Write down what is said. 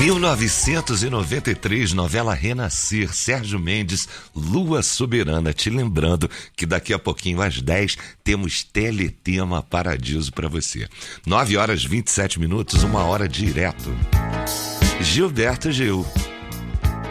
1993, novela Renascer, Sérgio Mendes, Lua Soberana. Te lembrando que daqui a pouquinho, às 10, temos Teletema Paradiso para você. 9 horas 27 minutos, 1 hora direto. Gilberto Gil.